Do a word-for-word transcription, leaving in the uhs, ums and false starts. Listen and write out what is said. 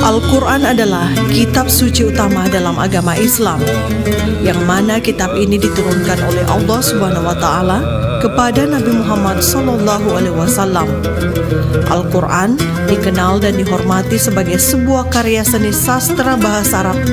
Al-Quran adalah kitab suci utama dalam agama Islam, yang mana kitab ini diturunkan oleh Allah Subhanahu wa Ta'ala kepada Nabi Muhammad Sallallahu Alaihi Wasallam. Al-Quran dikenal dan dihormati sebagai sebuah karya seni sastra bahasa Arab